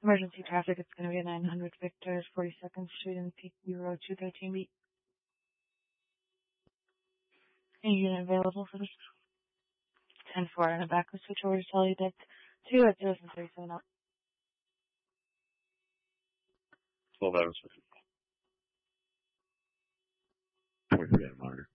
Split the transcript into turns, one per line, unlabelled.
Emergency traffic, it's going to be at 900 Victor, 42nd Street and PQ Road 213B. Any unit available for this? 10-4 and a backward switch over to Charlie Deck 2 at 037 up.
12 hours. 23 at monitor.